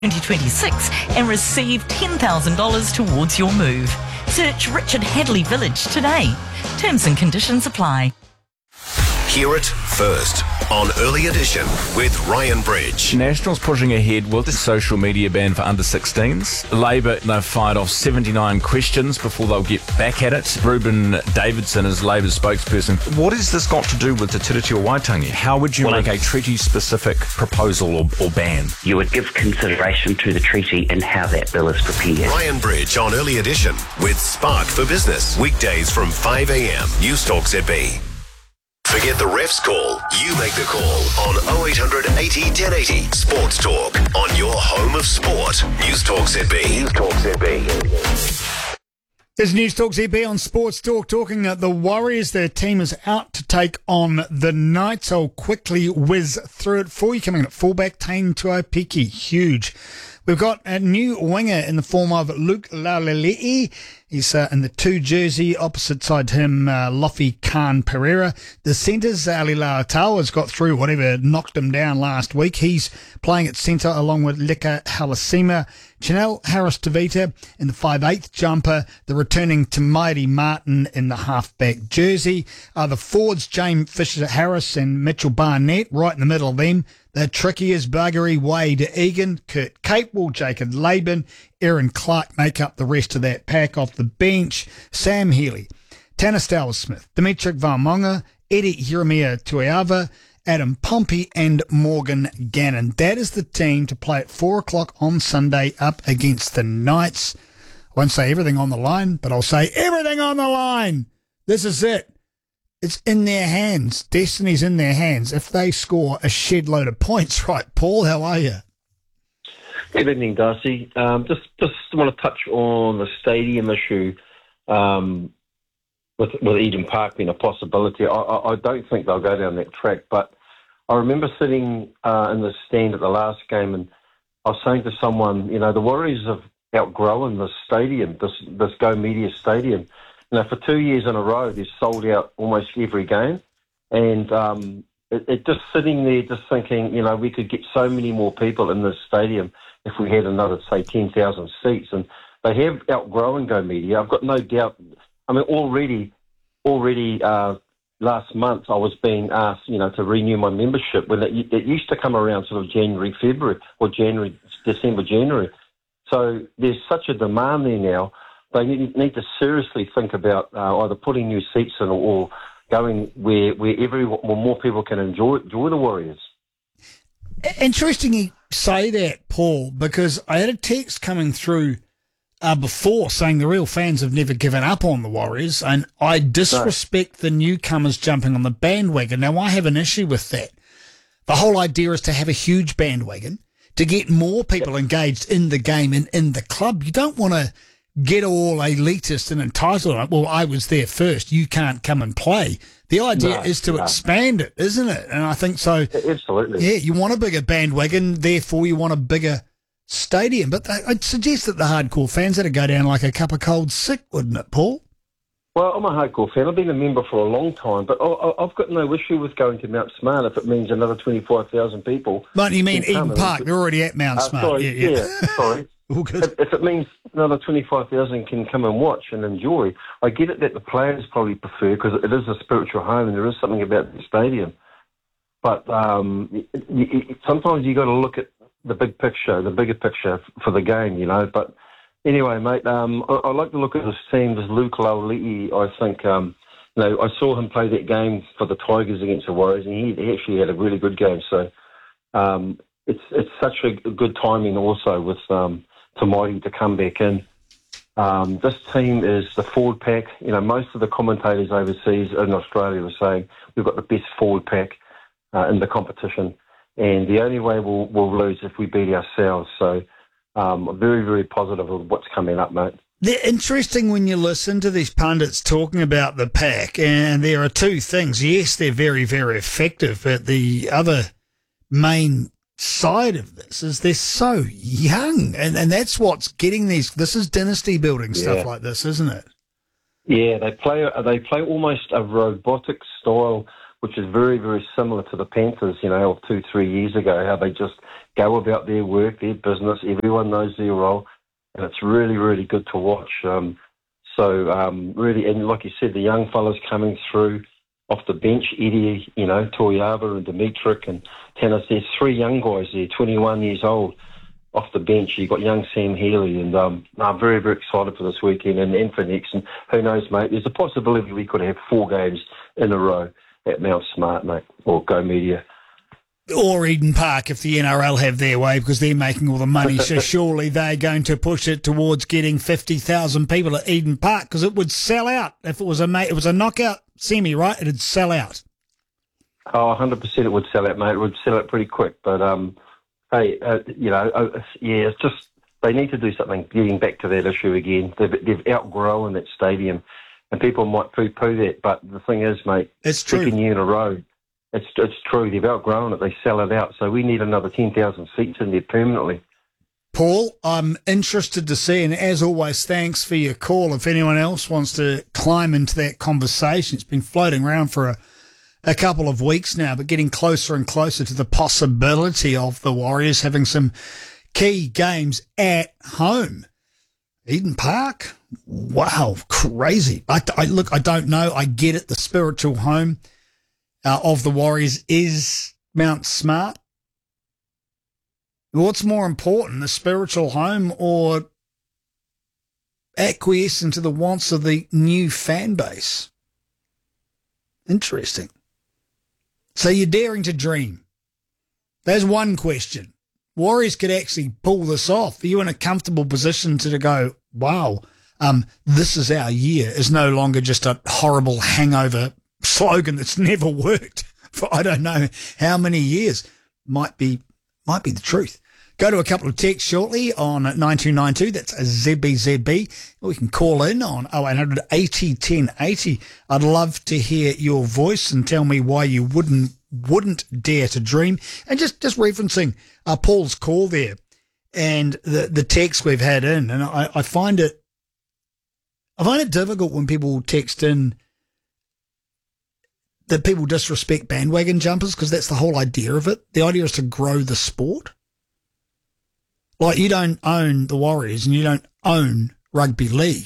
2026 and receive $10,000 towards your move. Search Richard Hadley Village today. Terms and conditions apply. Hear it first on Early Edition with Ryan Bridge. Nationals pushing ahead with the social media ban for under-16s. Labour, they've fired off 79 questions before they'll get back at it. Reuben Davidson is Labour's spokesperson. What has this got to do with the Tiritea Waitangi? How would you make a treaty-specific proposal or ban? You would give consideration to the treaty and how that bill is prepared. Ryan Bridge on Early Edition with Spark for Business. Weekdays from 5 a.m. News Talk ZB. Forget the ref's call. You make the call on 0800 80 1080. Sports Talk on your home of sport. News Talk ZB. News Talk ZB. There's News Talk ZB on Sports Talk talking the Warriors. Their team is out to take on the Knights. I'll quickly whiz through it for you. Coming in at fullback, Taine Tuaupiki. Huge. We've got a new winger in the form of Luke Laulelei. He's in the 2 jersey. Opposite side to him, Lofi Khan Pereira. The centres, Ali Lautau has got through whatever knocked him down last week. He's playing at centre along with Leka Halasima. Chanel Harris-Tavita in the 5/8 jumper. The returning Tamairi Martin in the halfback jersey. The forwards, James Fisher-Harris and Mitchell Barnett, right in the middle of them. The trickiest buggery, Wade Egan, Kurt Capewell, Jacob Laban, Aaron Clark make up the rest of that pack off the bench. Sam Healy, Tanner Stowers-Smith, Dimitri Valmonga, Eddie Jeremia Tuiava, Adam Pompey and Morgan Gannon. That is the team to play at 4 o'clock on Sunday up against the Knights. I won't say everything on the line, but I'll say everything on the line. This is it. It's in their hands. Destiny's in their hands. If they score a shed load of points, right? Paul, how are you? Good evening, Darcy. Just want to touch on the stadium issue with Eden Park being a possibility. I don't think they'll go down that track, but I remember sitting in the stand at the last game, and I was saying to someone, the Warriors have outgrown this stadium, this Go Media Stadium. For 2 years in a row, they've sold out almost every game. And it just sitting there just thinking, we could get so many more people in this stadium if we had another, say, 10,000 seats. And they have outgrown Go Media. I've got no doubt. I mean, already last month I was being asked, to renew my membership when it used to come around sort of January, February, or December, January. So there's such a demand there now. They need to seriously think about either putting new seats in or going where more people can enjoy the Warriors. Interesting you say that, Paul, because I had a text coming through before saying the real fans have never given up on the Warriors, and I disrespect the newcomers jumping on the bandwagon. Now, I have an issue with that. The whole idea is to have a huge bandwagon, to get more people engaged in the game and in the club. You don't want to get all elitist and entitled. Well, I was there first. You can't come and play. The idea is to expand it, isn't it? And I think so. Absolutely. Yeah, you want a bigger bandwagon, therefore you want a bigger stadium. But I'd suggest that the hardcore fans had to go down like a cup of cold sick, wouldn't it, Paul? Well, I'm a hardcore fan. I've been a member for a long time, but I've got no issue with going to Mount Smart if it means another 25,000 people. But you mean Eden Park? They're already at Mount Smart. Sorry, sorry. All good. If it means another 25,000 can come and watch and enjoy, I get it that the players probably prefer because it is a spiritual home and there is something about the stadium. But sometimes you got to look at the big picture, the bigger picture for the game, But anyway, mate, I like to look at this team. This Luke Laulelei, I think, I saw him play that game for the Tigers against the Warriors, and he actually had a really good game. So it's such a good timing also with Tamairi to come back in. This team is the forward pack. Most of the commentators overseas in Australia are saying we've got the best forward pack in the competition, and the only way we'll lose if we beat ourselves. So I'm very, very positive of what's coming up, mate. They're interesting when you listen to these pundits talking about the pack, and there are two things. Yes, they're very, very effective, but the other main side of this is they're so young, and that's what's getting these. This is dynasty building stuff like this, isn't it? Yeah, they play almost a robotic style which is very, very similar to the Panthers, of 2-3 years ago, how they just go about their work, their business, everyone knows their role, and it's really, really good to watch. Really, and like you said, the young fellas coming through off the bench, Eddie, Toyava and Dimitrik and Tanis, there's 3 young guys there, 21 years old, off the bench. You've got young Sam Healy, and I'm very, very excited for this weekend and for next. And who knows, mate, there's a possibility we could have 4 games in a row at Mount Smart, mate, or Go Media. Or Eden Park, if the NRL have their way, because they're making all the money. So surely they're going to push it towards getting 50,000 people at Eden Park, because it would sell out. If it was a knockout semi, right? It'd sell out. Oh, 100% it would sell out, mate. It would sell out pretty quick. But, it's just they need to do something, getting back to that issue again. They've outgrown that stadium, and people might poo-poo that. But the thing is, mate, it's true. Second year in a row, it's true. They've outgrown it. They sell it out. So we need another 10,000 seats in there permanently. Paul, I'm interested to see, and as always, thanks for your call. If anyone else wants to climb into that conversation, it's been floating around for a couple of weeks now, but getting closer and closer to the possibility of the Warriors having some key games at home. Eden Park? Wow, crazy. I don't know. I get it. The spiritual home of the Warriors is Mount Smart. What's more important, the spiritual home or acquiescing to the wants of the new fan base? Interesting. So you're daring to dream. There's one question. Warriors could actually pull this off. Are you in a comfortable position to go, wow, this is our year? Is no longer just a horrible hangover slogan that's never worked for I don't know how many years. Might be the truth. Go to a couple of texts shortly on 9292. That's a ZBZB. Or you can call in on 0800 80 1080. I'd love to hear your voice and tell me why you wouldn't dare to dream. And just referencing Paul's call there and the text we've had in, and I find it difficult when people text in that people disrespect bandwagon jumpers, because that's the whole idea of it. The idea is to grow the sport. Like, you don't own the Warriors and you don't own rugby league.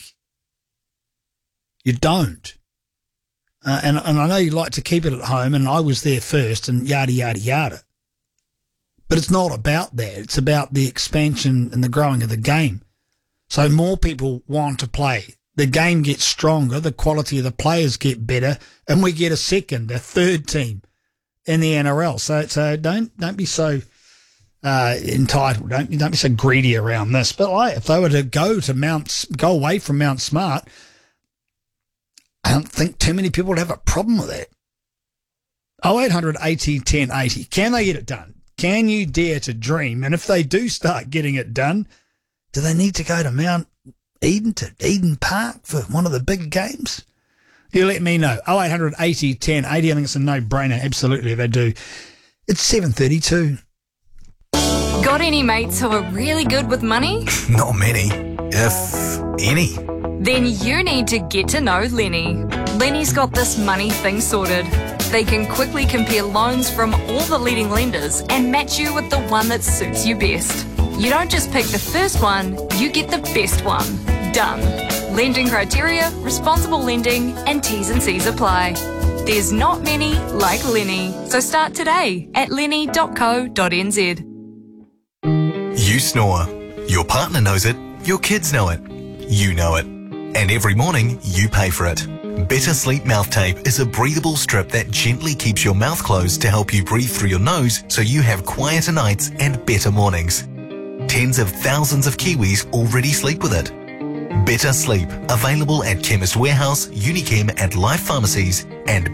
You don't. And I know you like to keep it at home, and I was there first and yada, yada, yada. But it's not about that. It's about the expansion and the growing of the game. So more people want to play. The game gets stronger, the quality of the players get better, and we get a third team in the NRL. So don't be so entitled. Don't be so greedy around this. But if they were to go away from Mount Smart, I don't think too many people would have a problem with that. 0800 80 1080. Can they get it done? Can you dare to dream? And if they do start getting it done, do they need to go to Eden Park for one of the big games? You let me know. 0800 80 1080. I think it's a no-brainer. Absolutely, they do. It's 7:32. Got any mates who are really good with money? Not many, if any. Then you need to get to know Lenny. Lenny's got this money thing sorted. They can quickly compare loans from all the leading lenders and match you with the one that suits you best. You don't just pick the first one, you get the best one. Done. Lending criteria, responsible lending, and T's and C's apply. There's not many like Lenny, so start today at lenny.co.nz. You snore. Your partner knows it. Your kids know it. You know it. And every morning, you pay for it. Better Sleep Mouth Tape is a breathable strip that gently keeps your mouth closed to help you breathe through your nose so you have quieter nights and better mornings. Tens of thousands of Kiwis already sleep with it. Better Sleep, available at Chemist Warehouse, Unichem and Life Pharmacies and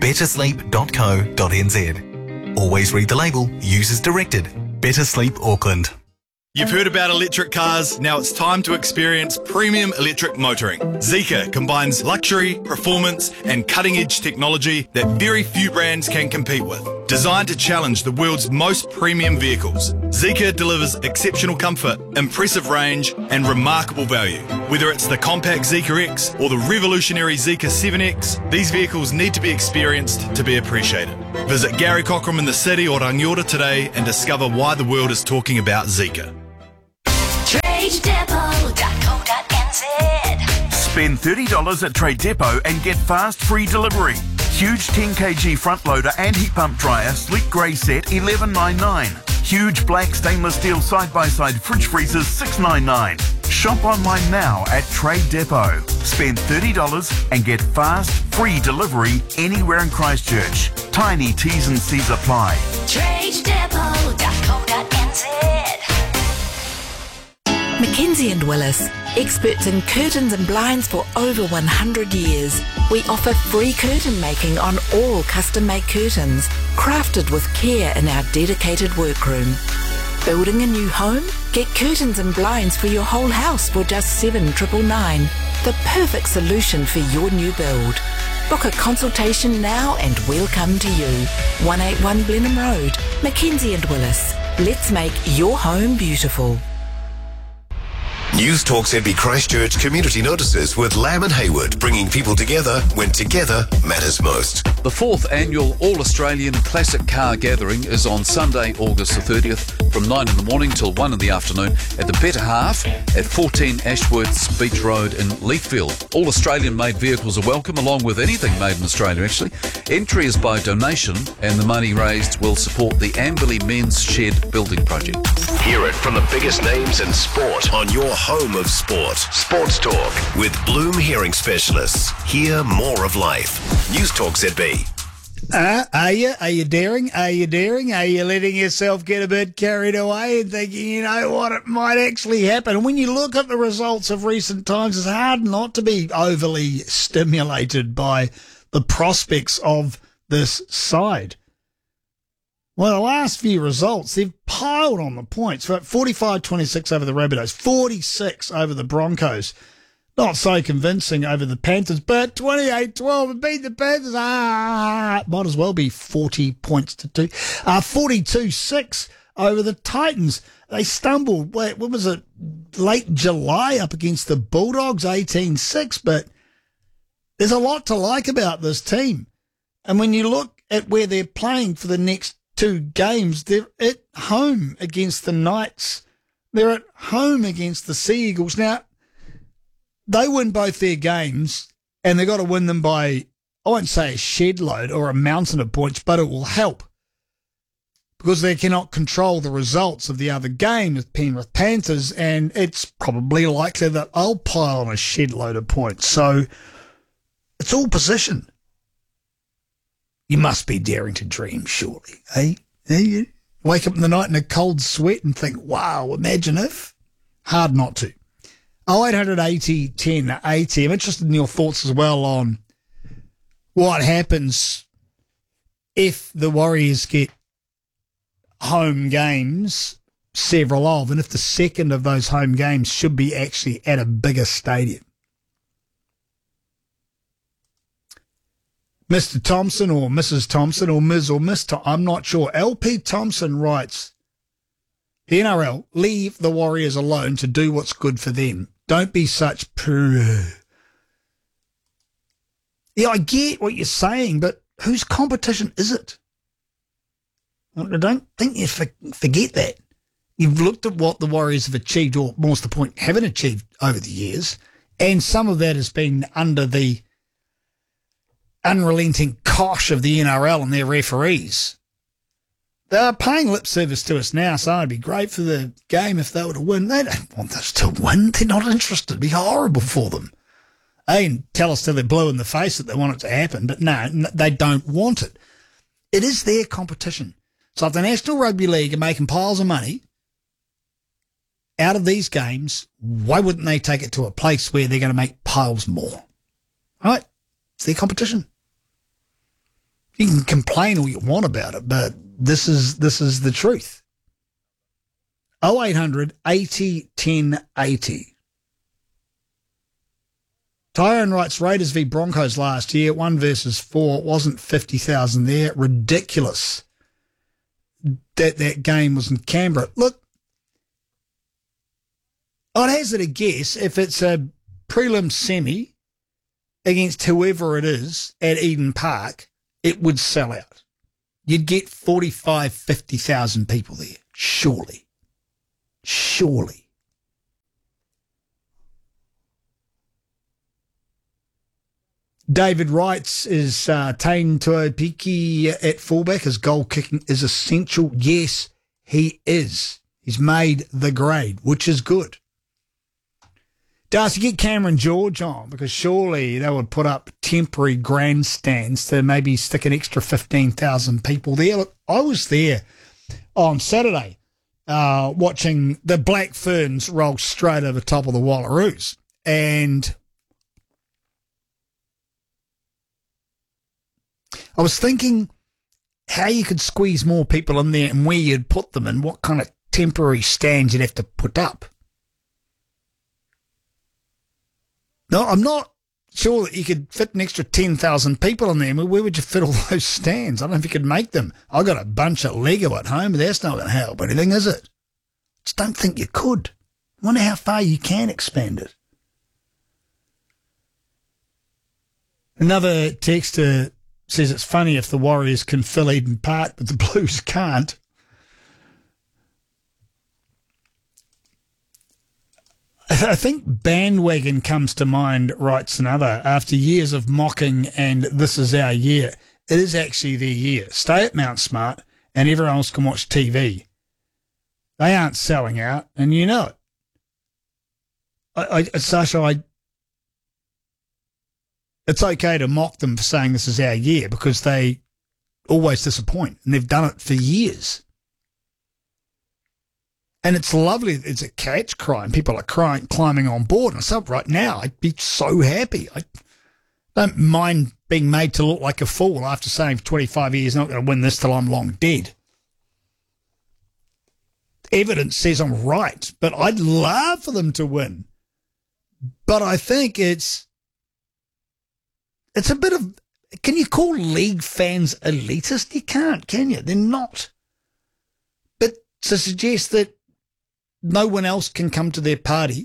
bettersleep.co.nz. Always read the label, use as directed. Better Sleep Auckland. You've heard about electric cars. Now it's time to experience premium electric motoring. Zeekr combines luxury, performance, and cutting-edge technology that very few brands can compete with. Designed to challenge the world's most premium vehicles, Zeekr delivers exceptional comfort, impressive range, and remarkable value. Whether it's the compact Zeekr X or the revolutionary Zeekr 7X, these vehicles need to be experienced to be appreciated. Visit Gary Cockram in the city or Rangiora today and discover why the world is talking about Zeekr. TradeDepot.co.nz. Spend $30 at Trade Depot and get fast free delivery. Huge 10kg front loader and heat pump dryer, sleek grey set, $11.99. Huge black stainless steel side-by-side fridge freezers, $6.99. Shop online now at Trade Depot. Spend $30 and get fast, free delivery anywhere in Christchurch. Tiny T's and C's apply. TradeDepot.co.nz. Mackenzie & Willis, experts in curtains and blinds for over 100 years. We offer free curtain making on all custom-made curtains, crafted with care in our dedicated workroom. Building a new home? Get curtains and blinds for your whole house for just $7,999. The perfect solution for your new build. Book a consultation now and we'll come to you. 181 Blenheim Road, Mackenzie & Willis. Let's make your home beautiful. News Talk ZB Christchurch community notices with Lamb and Hayward, bringing people together when together matters most. The 4th annual All-Australian Classic Car Gathering is on Sunday, August the 30th from 9 in the morning till 1 in the afternoon at the Better Half at 14 Ashworths Beach Road in Leithfield. All Australian-made vehicles are welcome, along with anything made in Australia, actually. Entry is by donation, and the money raised will support the Amberley Men's Shed building project. Hear it from the biggest names in sport on your home of sport. Sports Talk with Bloom Hearing Specialists. Hear more of life. News Talk ZB. Are you? Are you daring? Are you daring? Are you letting yourself get a bit carried away and thinking, you know what, it might actually happen? And when you look at the results of recent times, it's hard not to be overly stimulated by the prospects of this side. Well, the last few results, they've piled on the points. 45-26 over the Rabbitohs, 46 over the Broncos. Not so convincing over the Panthers, but 28-12 and beat the Panthers. Might as well be 40 points to 2. 42-6 over the Titans. They stumbled, what was it, late July up against the Bulldogs, 18-6, but there's a lot to like about this team. And when you look at where they're playing for the next 2 games, they're at home against the Knights. They're at home against the Sea Eagles. Now, they win both their games, and they've got to win them by, I won't say a shed load or a mountain of points, but it will help because they cannot control the results of the other game with Penrith Panthers, and it's probably likely that they'll pile on a shed load of points. So it's all position. You must be daring to dream, surely, eh? You wake up in the night in a cold sweat and think, wow, imagine if. Hard not to. 0800 80 10 80. I'm interested in your thoughts as well on what happens if the Warriors get home games, several of, and if the second of those home games should be actually at a bigger stadium. Mr. Thompson or Mrs. Thompson or Ms. or Mr. I'm not sure. LP Thompson writes, the NRL, leave the Warriors alone to do what's good for them. Don't be such Yeah, I get what you're saying, but whose competition is it? I don't think you forget that. You've looked at what the Warriors have achieved, or more to the point, haven't achieved over the years, and some of that has been under the unrelenting cosh of the NRL and their referees. They're paying lip service to us now, so it'd be great for the game if they were to win. They don't want us to win. They're not interested. It'd be horrible for them. They can tell us till they're blue in the face that they want it to happen, but no, they don't want it. It is their competition. So if the National Rugby League are making piles of money out of these games, why wouldn't they take it to a place where they're going to make piles more? Right? It's their competition. You can complain all you want about it, but this is the truth. 0800 80 10 80. Tyrone writes, Raiders v Broncos last year, 1 versus 4. It wasn't 50,000 there. Ridiculous. that game was in Canberra. Look, I'd hazard a guess if it's a prelim semi against whoever it is at Eden Park, it would sell out. You'd get 45, 50,000 people there, surely. Surely. David Wrights is Tain Tuaupiki at fullback. His goal kicking is essential. Yes, he is. He's made the grade, which is good. Darcy, get Cameron George on, because surely they would put up temporary grandstands to maybe stick an extra 15,000 people there. Look, I was there on Saturday watching the Black Ferns roll straight over the top of the Wallaroos. And I was thinking how you could squeeze more people in there and where you'd put them and what kind of temporary stands you'd have to put up. No, I'm not sure that you could fit an extra 10,000 people in there. Where would you fit all those stands? I don't know if you could make them. I've got a bunch of Lego at home, but that's not going to help anything, is it? Just don't think you could. I wonder how far you can expand it. Another texter says it's funny if the Warriors can fill Eden Park, but the Blues can't. I think bandwagon comes to mind, writes another. After years of mocking and this is our year, it is actually their year. Stay at Mount Smart and everyone else can watch TV. They aren't selling out, and you know it. Sasha, it's okay to mock them for saying this is our year because they always disappoint, and they've done it for years. And it's lovely. It's a catch cry, and people are climbing on board. And so right now, I'd be so happy. I don't mind being made to look like a fool after saying for 25 years, I'm not going to win this till I'm long dead. Evidence says I'm right, but I'd love for them to win. But I think it's a bit of, can you call league fans elitist? You can't, can you? They're not. But to suggest that no one else can come to their party,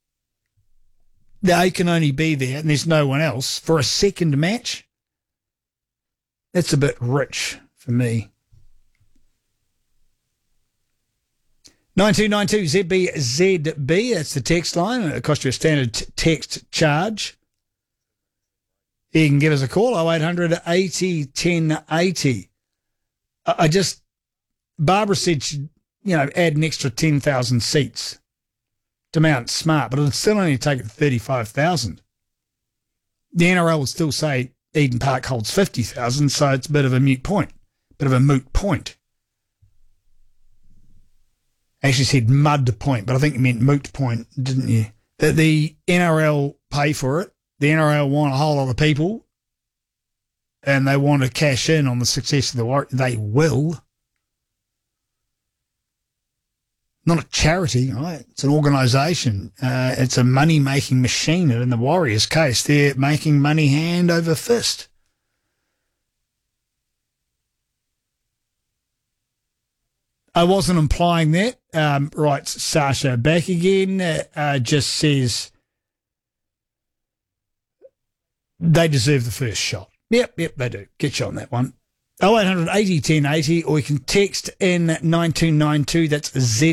they can only be there and there's no one else for a second match, that's a bit rich for me. 9292 ZBZB, that's the text line. It'll cost you a standard text charge. You can give us a call, 0800 80 1080. Barbara said she'd, add an extra 10,000 seats to Mount Smart, but it'd still only take it to 35,000. The NRL would still say Eden Park holds 50,000, so it's a bit of a moot point. Actually said mud point, but I think you meant moot point, didn't you? That the NRL pay for it. The NRL want a whole lot of people, and they want to cash in on the success of the Warriors. They will. Not a charity, right? It's an organisation. It's a money-making machine. And in the Warriors' case, they're making money hand over fist. I wasn't implying that, writes Sasha back again. Just says they deserve the first shot. Yep, they do. Get you on that one. 0800 80 1080, or you can text in 9292, that's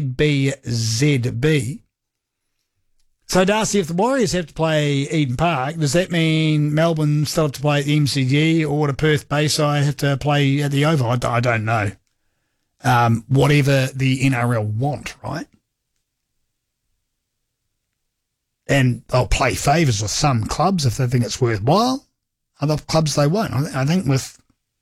ZBZB. So, Darcy, if the Warriors have to play Eden Park, does that mean Melbourne still have to play at the MCG, or do Perth Bayside have to play at the Oval? I don't know. Whatever the NRL want, right? And they'll play favours with some clubs if they think it's worthwhile. Other clubs they won't. I think with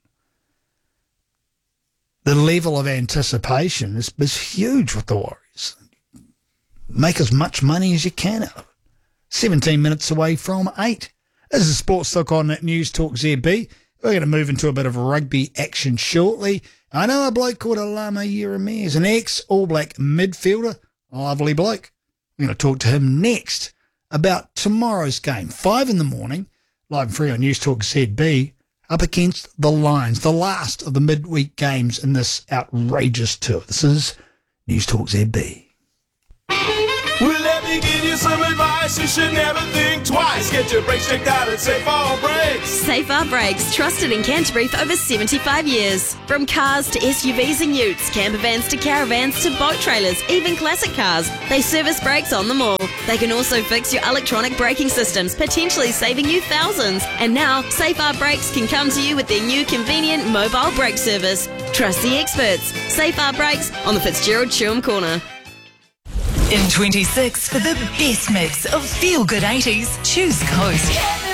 the level of anticipation is huge with the Warriors. Make as much money as you can out of it. 17 minutes away from 8. This is Sports Talk on News Talk ZB. We're going to move into a bit of rugby action shortly. I know a bloke called Alama Yeremia is an ex-All Black midfielder. A lovely bloke. We're going to talk to him next about tomorrow's game. 5 in the morning, live and free on News Talk ZB. up against the Lions, the last of the midweek games in this outrageous tour. This is News Talk ZB. Well, let me give you some advice. You should never think twice. Get your brakes checked out at Safe R Brakes. Safe R Brakes, trusted in Canterbury for over 75 years. From cars to SUVs and utes, camper vans to caravans to boat trailers, even classic cars, they service brakes on them all. They can also fix your electronic braking systems, potentially saving you thousands. And now, Safe R Brakes can come to you with their new convenient mobile brake service. Trust the experts. Safe R Brakes on the Fitzgerald Chewham Corner. In 26, for the best mix of feel-good 80s, choose Coast.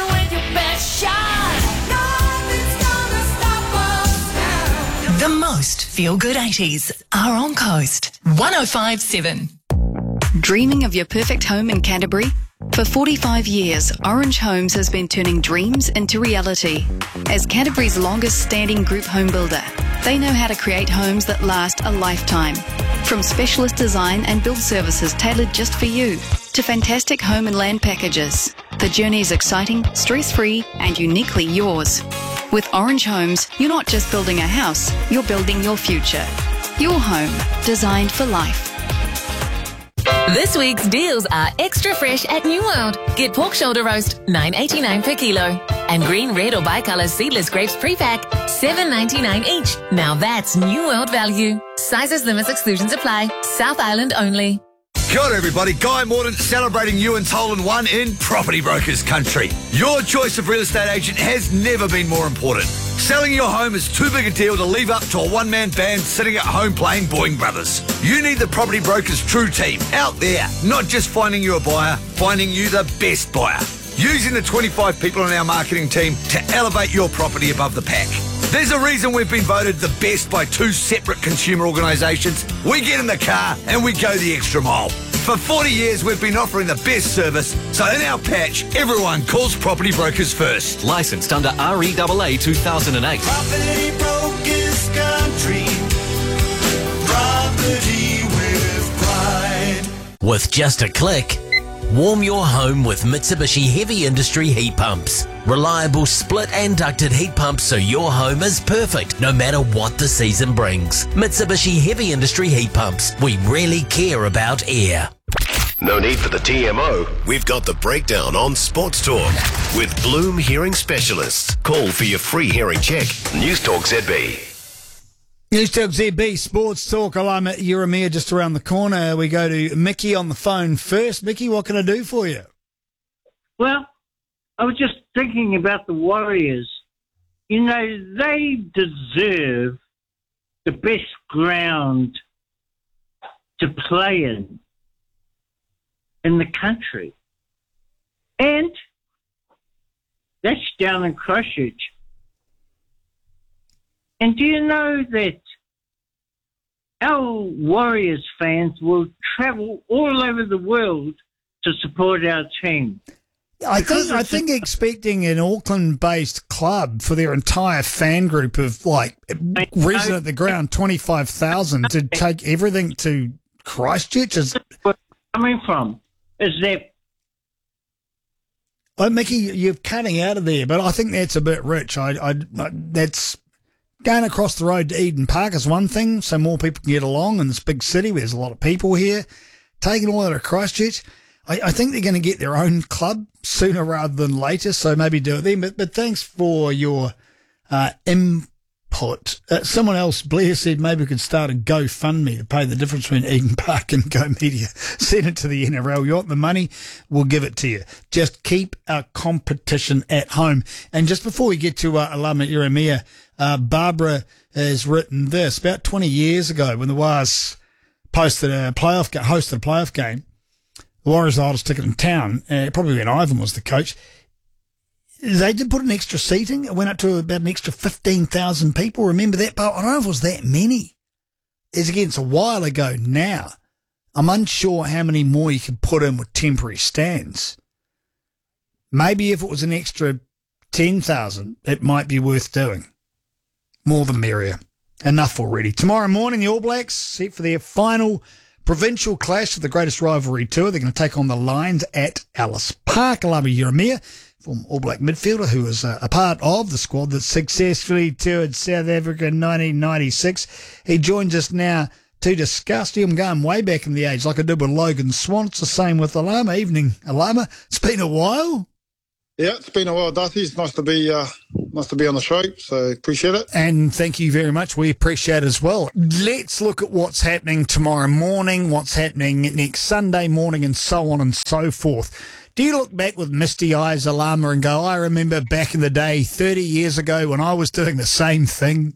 The most feel-good 80s are on Coast. 105.7. Dreaming of your perfect home in Canterbury? For 45 years, Orange Homes has been turning dreams into reality. As Canterbury's longest-standing group home builder, they know how to create homes that last a lifetime. From specialist design and build services tailored just for you, to fantastic home and land packages, the journey is exciting, stress-free, and uniquely yours. With Orange Homes, you're not just building a house, you're building your future. Your home, designed for life. This week's deals are extra fresh at New World. Get pork shoulder roast, $9.89 per kilo. And green, red or bicolour seedless grapes pre-pack, $7.99 each. Now that's New World value. Sizes, limits, exclusions apply. South Island only. Kia ora everybody, Guy Morden celebrating Ewan's Hole in One in Property Brokers Country. Your choice of real estate agent has never been more important. Selling your home is too big a deal to leave up to a one-man band sitting at home playing Boeing Brothers. You need the Property Brokers True Team out there, not just finding you a buyer, finding you the best buyer. Using the 25 people on our marketing team to elevate your property above the pack. There's a reason we've been voted the best by 2 separate consumer organisations. We get in the car and we go the extra mile. For 40 years, we've been offering the best service, so in our patch, everyone calls Property Brokers first. Licensed under REAA 2008. Property Brokers Country. Property with pride. With just a click, warm your home with Mitsubishi Heavy Industry heat pumps. Reliable split and ducted heat pumps so your home is perfect no matter what the season brings. Mitsubishi Heavy Industry heat pumps. We really care about air. No need for the TMO. We've got the breakdown on Sports Talk with Bloom Hearing Specialists. Call for your free hearing check. News Talk ZB. News Talk ZB, Sports Talk. I'm at Urumea, just around the corner. We go to Mickey on the phone first. Mickey, what can I do for you? Well, I was just thinking about the Warriors. You know, they deserve the best ground to play in the country. And that's down in Christchurch. And do you know that our Warriors fans will travel all over the world to support our team? I think expecting an Auckland-based club for their entire fan group of, like, resident at the ground, 25,000, to take everything to Christchurch is... Where I'm coming from is that... Oh, Mickey, you're cutting out of there, but I think that's a bit rich. That's... Going across the road to Eden Park is one thing, so more people can get along in this big city where there's a lot of people here. Taking all that to Christchurch, I think they're going to get their own club sooner rather than later, so maybe do it then. But thanks for your input. Someone else, Blair, said maybe we could start a GoFundMe to pay the difference between Eden Park and Go Media. Send it to the NRL. You want the money? We'll give it to you. Just keep our competition at home. And just before we get to Alama Urumea, Barbara has written this. About 20 years ago, when the Warriors hosted a playoff game, the Warriors' oldest ticket in town, probably when Ivan was the coach, they did put an extra seating. It went up to about an extra 15,000 people. Remember that? But I don't know if it was that many. It's against a while ago now. I'm unsure how many more you could put in with temporary stands. Maybe if it was an extra 10,000, it might be worth doing. More the merrier. Enough already. Tomorrow morning, the All Blacks set for their final provincial clash of the greatest rivalry tour. They're going to take on the Lions at Ellis Park. Alama Yeremia, former All Black midfielder who was a part of the squad that successfully toured South Africa in 1996. He joins us now to discuss. I'm going way back in the age, like I did with Logan Swan. It's the same with Alama. Evening, Alama. It's been a while. Yeah, it's been a while, Darcy. It's nice to be on the show, so appreciate it. And thank you very much. We appreciate it as well. Let's look at what's happening tomorrow morning, what's happening next Sunday morning, and so on and so forth. Do you look back with misty eyes, Alama, and go, I remember back in the day, 30 years ago, when I was doing the same thing?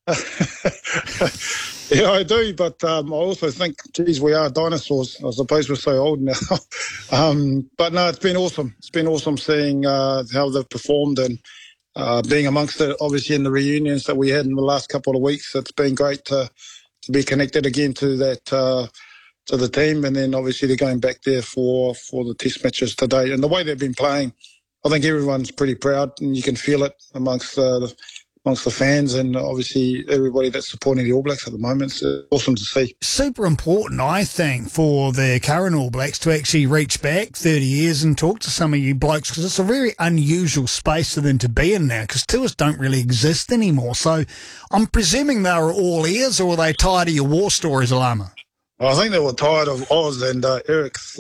Yeah, I do, but I also think, geez, we are dinosaurs. I suppose we're so old now. But no, it's been awesome. It's been awesome seeing how they've performed and being amongst it, obviously, in the reunions that we had in the last couple of weeks. It's been great to be connected again to that to the team, and then obviously they're going back there for the test matches today. And the way they've been playing, I think everyone's pretty proud, and you can feel it amongst the fans and obviously everybody that's supporting the All Blacks at the moment. It's awesome to see. Super important, I think, for the current All Blacks to actually reach back 30 years and talk to some of you blokes, because it's a very unusual space for them to be in now, because tours don't really exist anymore. So I'm presuming they were all ears, or were they tired of your war stories, Alama? I think they were tired of Oz and Eric's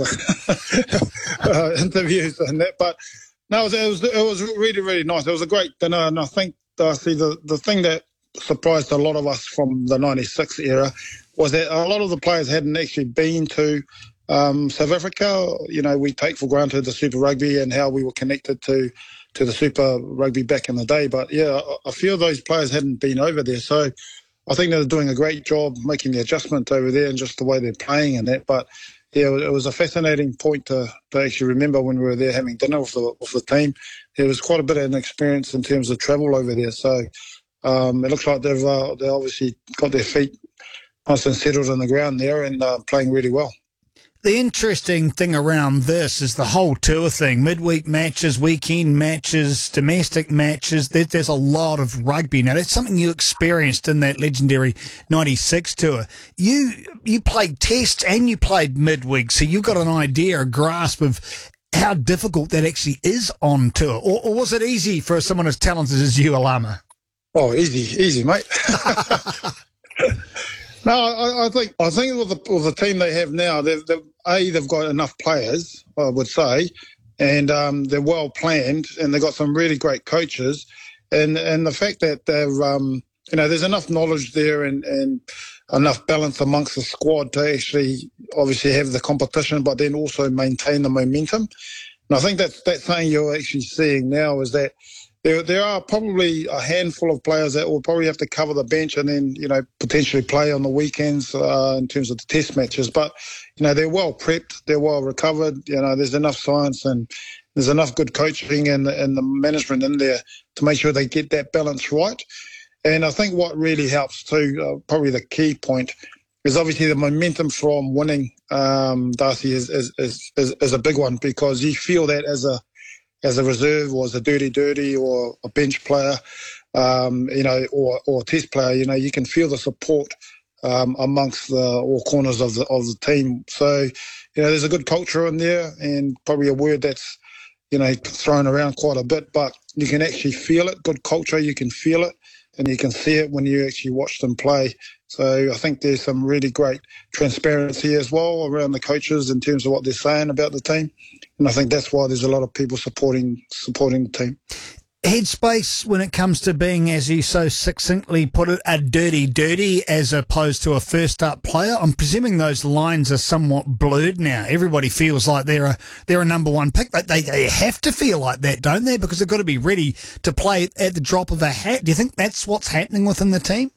interviews and that. But no, it was really, really nice. It was a great dinner, and I think, Darcy, the thing that surprised a lot of us from the 96 era was that a lot of the players hadn't actually been to South Africa. You know, we take for granted the Super Rugby and how we were connected to the Super Rugby back in the day. But, yeah, a few of those players hadn't been over there. So I think they're doing a great job making the adjustment over there and just the way they're playing and that. But, yeah, it was a fascinating point to actually remember when we were there having dinner with the team. There was quite a bit of an experience in terms of travel over there. So it looks like they've they obviously got their feet nice and settled on the ground there and playing really well. The interesting thing around this is the whole tour thing. Midweek matches, weekend matches, domestic matches. There's a lot of rugby. Now, that's something you experienced in that legendary 96 tour. You played tests and you played midweek, so you've got an idea, a grasp of how difficult that actually is on tour. Or was it easy for someone as talented as you, Alama? Oh, easy, mate. No, I think with the team they have now, they've got enough players, I would say, and they're well planned, and they've got some really great coaches, and the fact that they're there's enough knowledge there and enough balance amongst the squad to actually obviously have the competition, but then also maintain the momentum. And I think that's something you're actually seeing now is that there are probably a handful of players that will probably have to cover the bench and then, potentially play on the weekends in terms of the test matches. But, they're well prepped, they're well recovered. There's enough science and there's enough good coaching and the management in there to make sure they get that balance right. And I think what really helps too, probably the key point, is obviously the momentum from winning, Darcy, is a big one, because you feel that as a reserve or as a dirty or a bench player, or a test player, you can feel the support amongst all corners of the team. So, there's a good culture in there, and probably a word that's, thrown around quite a bit, but you can actually feel it. Good culture, you can feel it, and you can see it when you actually watch them play. So I think there's some really great transparency as well around the coaches in terms of what they're saying about the team. And I think that's why there's a lot of people supporting the team. Headspace when it comes to being, as you so succinctly put it, a dirty as opposed to a first-up player. I'm presuming those lines are somewhat blurred now. Everybody feels like they're a number one pick. They have to feel like that, don't they? Because they've got to be ready to play at the drop of a hat. Do you think that's what's happening within the team?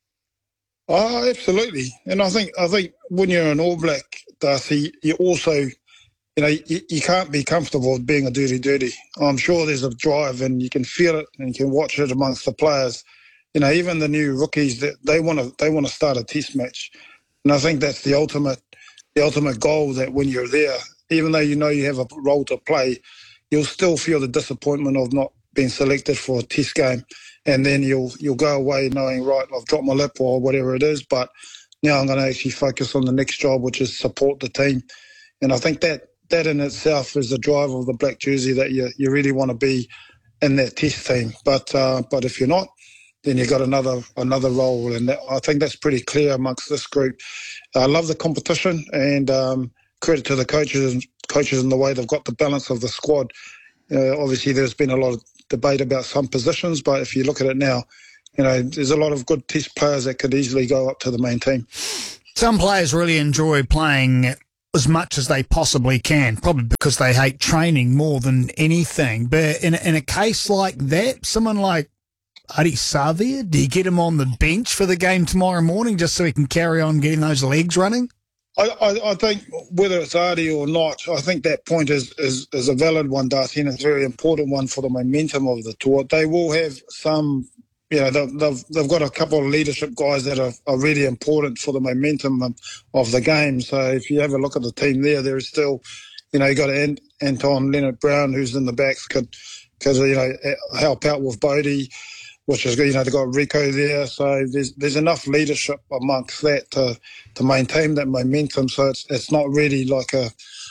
Oh, absolutely. And I think when you're an All Black, Darcy, you also, you can't be comfortable with being a dirty. I'm sure there's a drive, and you can feel it, and you can watch it amongst the players. Even the new rookies, that they want to start a test match, and I think that's the ultimate goal. That when you're there, even though you have a role to play, you'll still feel the disappointment of not being selected for a test game, and then you'll go away knowing, right, I've dropped my lip or whatever it is, but now I'm going to actually focus on the next job, which is support the team. And I think that in itself is the drive of the black jersey, that you really want to be in that test team. But if you're not, then you've got another role. And I think that's pretty clear amongst this group. I love the competition, and credit to the coaches and the way they've got the balance of the squad. Obviously, there's been a lot of debate about some positions, but if you look at it now, there's a lot of good test players that could easily go up to the main team. Some players really enjoy playing as much as they possibly can, probably because they hate training more than anything. But in a case like that, someone like Adi Savia, do you get him on the bench for the game tomorrow morning just so he can carry on getting those legs running? I think whether it's Adi or not, I think that point is a valid one, Darcy, and it's a very important one for the momentum of the tour. They will have some, they've got a couple of leadership guys that are really important for the momentum of the game. So if you have a look at the team there is still, you got Anton Leonard-Brown, who's in the backs, could help out with Bodie, which is, they've got Rico there. So there's enough leadership amongst that to maintain that momentum. So it's not really like a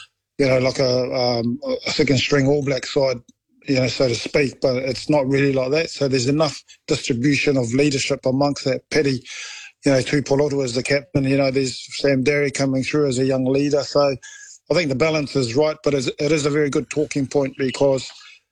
second string All Black side, so to speak, but it's not really like that. So there's enough distribution of leadership amongst that. Petty, Tupolotu as the captain, there's Sam Derry coming through as a young leader. So I think the balance is right, but it is a very good talking point because,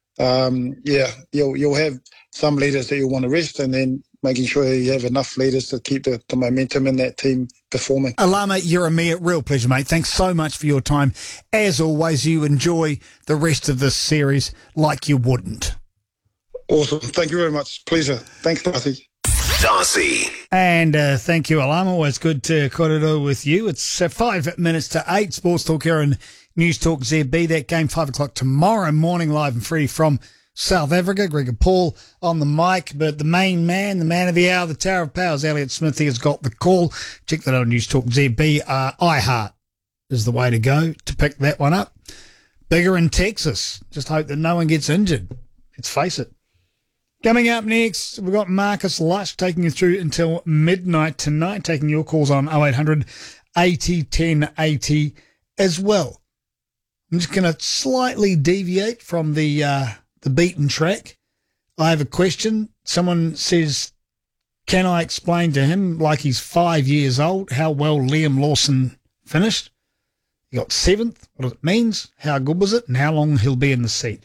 you'll have some leaders that you'll want to rest, and then making sure you have enough leaders to keep the momentum in that team performing. Alama Yeremia, real pleasure, mate. Thanks so much for your time. As always, you enjoy the rest of this series like you wouldn't. Awesome. Thank you very much. Pleasure. Thanks, Darcy. Darcy. And thank you, Alama. Always good to korero with you. It's 5 minutes to 8. Sports Talk here on News Talk ZB. That game 5 o'clock tomorrow morning, live and free from South Africa. Gregor Paul on the mic, but the main man, the man of the hour, the Tower of Powers, Elliot Smith, he has got the call. Check that out on News Talk ZB. iHeart is the way to go to pick that one up. Bigger in Texas. Just hope that no one gets injured. Let's face it. Coming up next, we've got Marcus Lush taking you through until midnight tonight, taking your calls on 0800 80 1080 as well. I'm just going to slightly deviate from the beaten track. I have a question. Someone says, can I explain to him, like he's 5 years old, how well Liam Lawson finished? He got 7th, what it means, how good was it, and how long he'll be in the seat.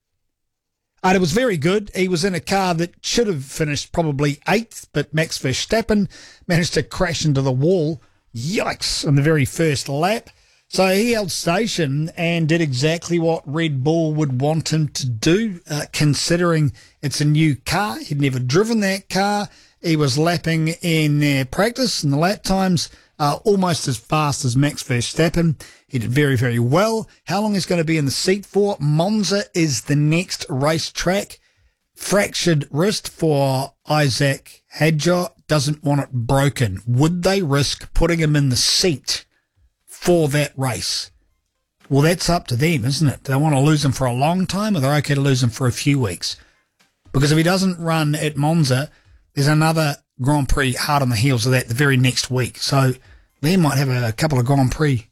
And it was very good. He was in a car that should have finished probably 8th, but Max Verstappen managed to crash into the wall. Yikes, on the very first lap. So he held station and did exactly what Red Bull would want him to do, considering it's a new car. He'd never driven that car. He was lapping in practice, and the lap times are almost as fast as Max Verstappen. He did very, very well. How long he's going to be in the seat for? Monza is the next racetrack. Fractured wrist for Isaac Hadjar. Doesn't want it broken. Would they risk putting him in the seat for that race? Well, that's up to them, isn't it? Do they want to lose him for a long time, or they're okay to lose him for a few weeks? Because if he doesn't run at Monza, there's another Grand Prix hard on the heels of that the very next week. So they might have a couple of Grand Prix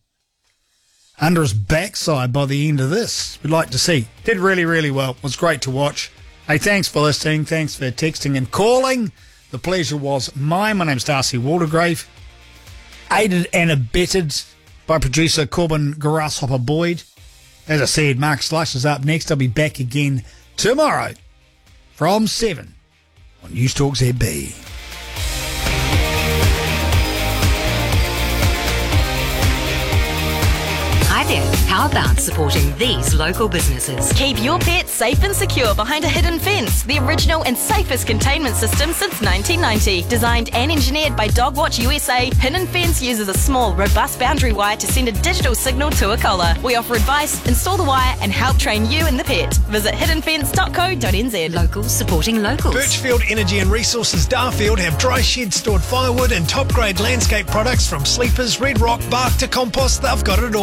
under his backside by the end of this. We'd like to see. Did really, really well. It was great to watch. Hey, thanks for listening. Thanks for texting and calling. The pleasure was mine. My name's Darcy Waldegrave. Aided and abetted by producer Corbin Grasshopper Boyd. As I said, Mark Slush is up next. I'll be back again tomorrow from 7 on News Talk ZB. Hi there. How about supporting these local businesses? Keep your pets safe and secure behind a hidden fence. The original and safest containment system since 1990. Designed and engineered by Dogwatch USA, Hidden Fence uses a small, robust boundary wire to send a digital signal to a collar. We offer advice, install the wire, and help train you and the pet. Visit hiddenfence.co.nz. Locals supporting locals. Birchfield Energy and Resources Darfield have dry shed stored firewood and top-grade landscape products from sleepers, red rock, bark to compost. They've got it all. They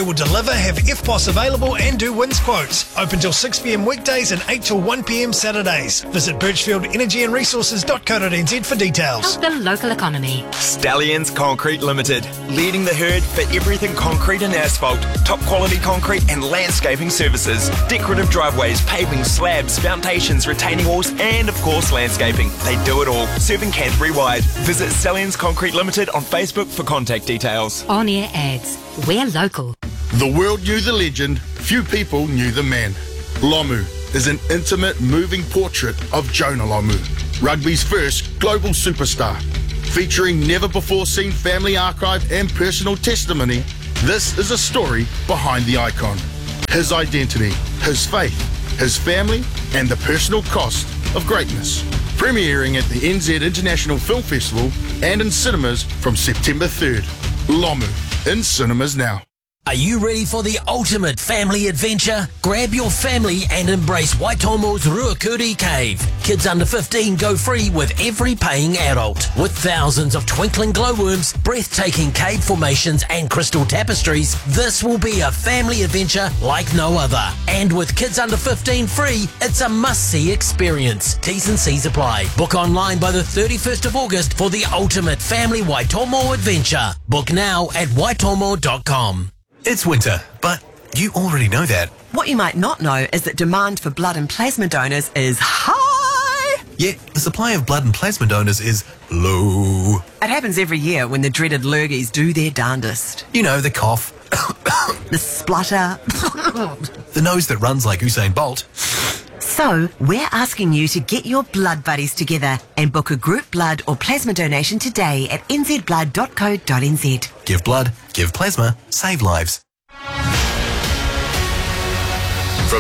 will deliver, have FPOS available and do WINS quotes. Open till 6pm weekdays and 8 till 1pm Saturdays. Visit birchfieldenergyandresources.co.nz for details. Help the local economy. Stallions Concrete Limited, leading the herd for everything concrete and asphalt, top quality concrete and landscaping services, decorative driveways, paving, slabs, foundations, retaining walls and of course landscaping. They do it all, serving Canterbury wide. Visit Stallions Concrete Limited on Facebook for contact details. On-air ads. We're local. The world knew the legend, few people knew the man. Lomu is an intimate, moving portrait of Jonah Lomu, rugby's first global superstar. Featuring never-before-seen family archive and personal testimony, this is a story behind the icon. His identity, his faith, his family, and the personal cost of greatness. Premiering at the NZ International Film Festival and in cinemas from September 3rd. Lomu, in cinemas now. Are you ready for the ultimate family adventure? Grab your family and embrace Waitomo's Ruakuri Cave. Kids under 15 go free with every paying adult. With thousands of twinkling glowworms, breathtaking cave formations and crystal tapestries, this will be a family adventure like no other. And with kids under 15 free, it's a must-see experience. T's and C's apply. Book online by the 31st of August for the ultimate family Waitomo adventure. Book now at waitomo.com. It's winter, but you already know that. What you might not know is that demand for blood and plasma donors is high. Yet the supply of blood and plasma donors is low. It happens every year when the dreaded lurgies do their darndest. You know, the cough, the splutter, the nose that runs like Usain Bolt. So, we're asking you to get your blood buddies together and book a group blood or plasma donation today at nzblood.co.nz. Give blood, give plasma, save lives. From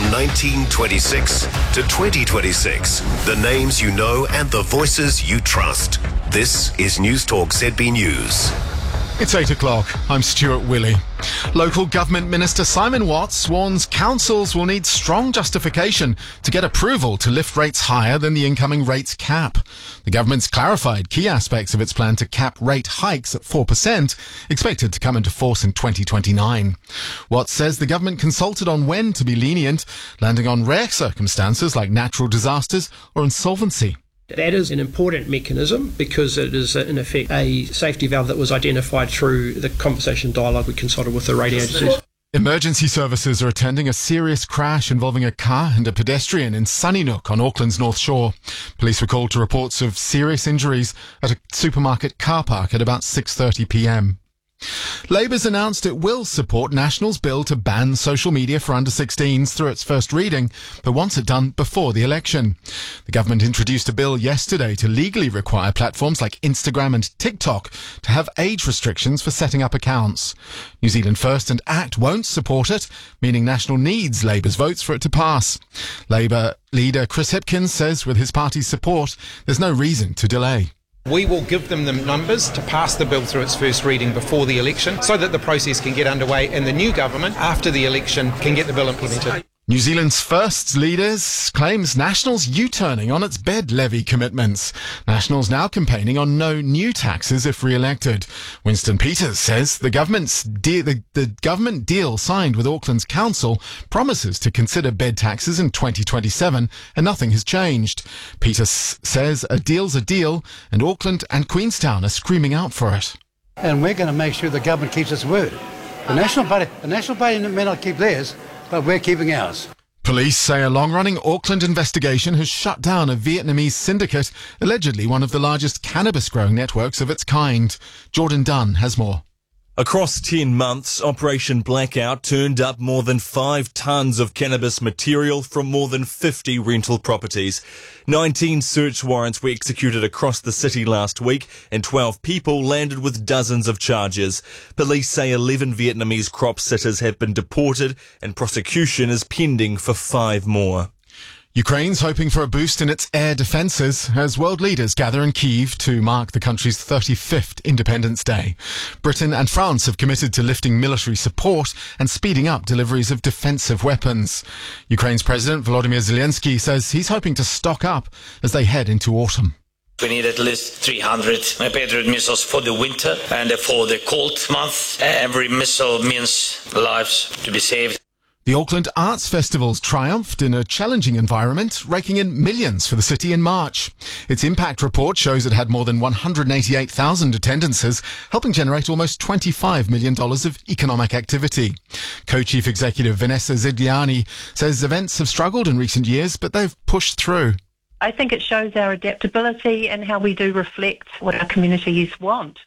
1926 to 2026, the names you know and the voices you trust. This is News Talk ZB News. It's 8 o'clock. I'm Stuart Willey. Local Government Minister Simon Watts warns councils will need strong justification to get approval to lift rates higher than the incoming rates cap. The government's clarified key aspects of its plan to cap rate hikes at 4%, expected to come into force in 2029. Watts says the government consulted on when to be lenient, landing on rare circumstances like natural disasters or insolvency. That is an important mechanism because it is, in effect, a safety valve that was identified through the conversation dialogue we consulted with the rating agencies. Emergency services are attending a serious crash involving a car and a pedestrian in Sunnynook on Auckland's North Shore. Police were called to reports of serious injuries at a supermarket car park at about 6:30pm. Labour's announced it will support National's bill to ban social media for under-16s through its first reading, but wants it done before the election. The government introduced a bill yesterday to legally require platforms like Instagram and TikTok to have age restrictions for setting up accounts. New Zealand First and ACT won't support it, meaning National needs Labour's votes for it to pass. Labour leader Chris Hipkins says with his party's support, there's no reason to delay. We will give them the numbers to pass the bill through its first reading before the election so that the process can get underway and the new government, after the election, can get the bill implemented. New Zealand's First leaders claims National's U-turning on its bed levy commitments. National's now campaigning on no new taxes if re-elected. Winston Peters says the government deal signed with Auckland's council promises to consider bed taxes in 2027 and nothing has changed. Peters says a deal's a deal and Auckland and Queenstown are screaming out for it. And we're going to make sure the government keeps its word. The National Party may not keep theirs, but we're keeping ours. Police say a long-running Auckland investigation has shut down a Vietnamese syndicate, allegedly one of the largest cannabis-growing networks of its kind. Jordan Dunn has more. Across 10 months, Operation Blackout turned up more than 5 tonnes of cannabis material from more than 50 rental properties. 19 search warrants were executed across the city last week and 12 people landed with dozens of charges. Police say 11 Vietnamese crop sitters have been deported and prosecution is pending for 5 more. Ukraine's hoping for a boost in its air defences as world leaders gather in Kyiv to mark the country's 35th Independence Day. Britain and France have committed to lifting military support and speeding up deliveries of defensive weapons. Ukraine's President Volodymyr Zelensky says he's hoping to stock up as they head into autumn. We need at least 300 Patriot missiles for the winter and for the cold month. Every missile means lives to be saved. The Auckland Arts Festivals triumphed in a challenging environment, raking in millions for the city in March. Its impact report shows it had more than 188,000 attendances, helping generate almost $25 million of economic activity. Co-Chief Executive Vanessa Zigliani says events have struggled in recent years, but they've pushed through. I think it shows our adaptability and how we do reflect what our communities want.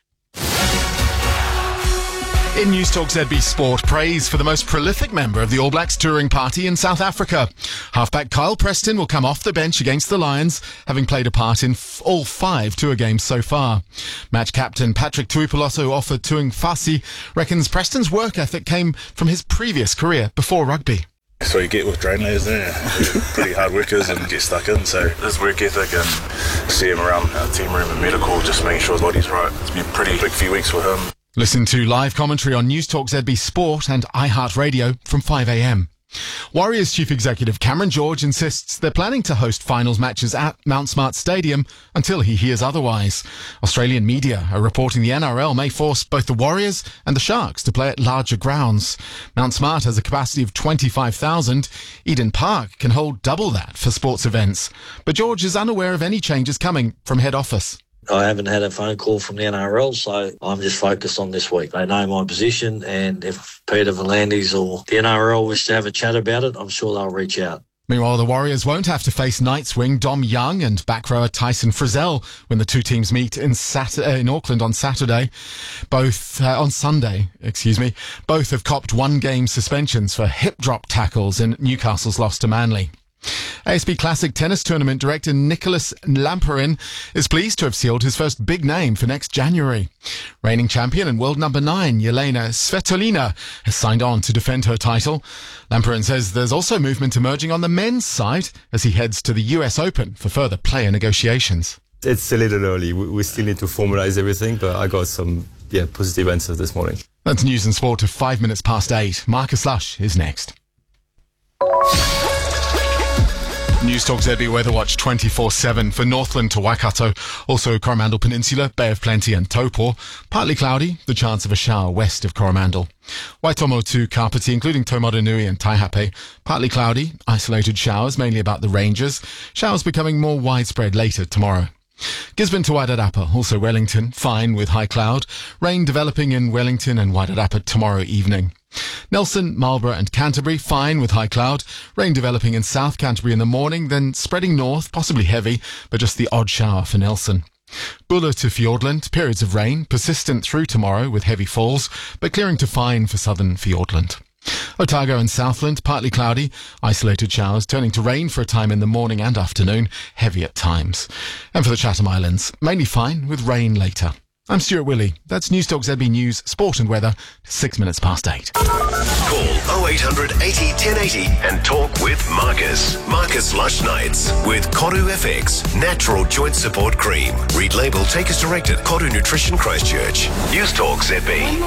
In News Talk ZB Sport, praise for the most prolific member of the All Blacks touring party in South Africa. Halfback Kyle Preston will come off the bench against the Lions, having played a part in all 5 tour games so far. Match captain Patrick Tuipulotu offered Tuing Fasi reckons Preston's work ethic came from his previous career before rugby. So you get with Drainley, isn't it? Pretty hard workers and get stuck in. So his work ethic and see him around our team room and medical, just making sure his body's right. It's been a pretty big few weeks for him. Listen to live commentary on News Talk ZB Sport and iHeartRadio from 5 a.m. Warriors Chief Executive Cameron George insists they're planning to host finals matches at Mount Smart Stadium until he hears otherwise. Australian media are reporting the NRL may force both the Warriors and the Sharks to play at larger grounds. Mount Smart has a capacity of 25,000. Eden Park can hold double that for sports events. But George is unaware of any changes coming from head office. I haven't had a phone call from the NRL, so I'm just focused on this week. They know my position, and if Peter V'landys or the NRL wish to have a chat about it, I'm sure they'll reach out. Meanwhile, the Warriors won't have to face Knights wing Dom Young and back rower Tyson Frizzell when the two teams meet in Auckland on Sunday. Both have copped one-game suspensions for hip drop tackles in Newcastle's loss to Manly. ASB Classic Tennis Tournament director Nicholas Lamperin is pleased to have sealed his first big name for next January. Reigning champion and world number 9 Yelena Svitolina has signed on to defend her title. Lamperin says there's also movement emerging on the men's side as he heads to the US Open for further player negotiations. It's a little early. We still need to formalize everything, but I got some positive answers this morning. That's news and sport at 5 minutes past 8. Marcus Lush is next. News Talk ZB Weather Watch 24/7 for Northland to Waikato, also Coromandel Peninsula, Bay of Plenty and Taupo. Partly cloudy, the chance of a shower west of Coromandel. Waitomo to Kapiti, including Taumarunui and Taihape. Partly cloudy, isolated showers, mainly about the ranges. Showers becoming more widespread later tomorrow. Gisborne to Wairarapa, also Wellington, fine with high cloud. Rain developing in Wellington and Wairarapa tomorrow evening. Nelson, Marlborough and Canterbury, fine with high cloud. Rain developing in South Canterbury in the morning, then spreading north, possibly heavy, but just the odd shower for Nelson. Buller to Fiordland, periods of rain, persistent through tomorrow with heavy falls, but clearing to fine for southern Fiordland. Otago and Southland, partly cloudy, isolated showers, turning to rain for a time in the morning and afternoon, heavy at times. And for the Chatham Islands, mainly fine with rain later. I'm Stuart Willey. That's News Talk ZB News, Sport and Weather, 6 minutes past 8. Call 0800 80 1080 and talk with Marcus. Marcus Lush Nights with Koru FX, Natural Joint Support Cream. Read label, take as directed. Koru Nutrition Christchurch. News Talk ZB.